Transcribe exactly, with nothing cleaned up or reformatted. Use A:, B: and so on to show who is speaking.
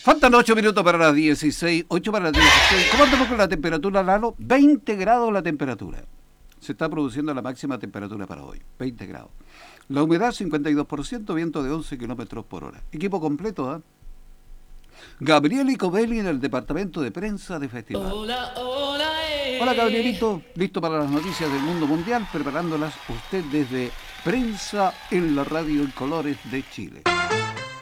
A: Faltan ocho minutos para las dieciséis, ocho para las dieciséis. ¿Cómo andamos con la temperatura, Lalo? veinte grados la temperatura. Se está produciendo la máxima temperatura para hoy, veinte grados. La humedad cincuenta y dos por ciento, viento de once kilómetros por hora. Equipo completo, ¿eh? Gabriel Icovelli en el departamento de prensa de festival. Hola, hola, eh. Hola, Gabrielito, listo para las noticias del mundo mundial, preparándolas usted desde Prensa en la Radio en Colores de Chile.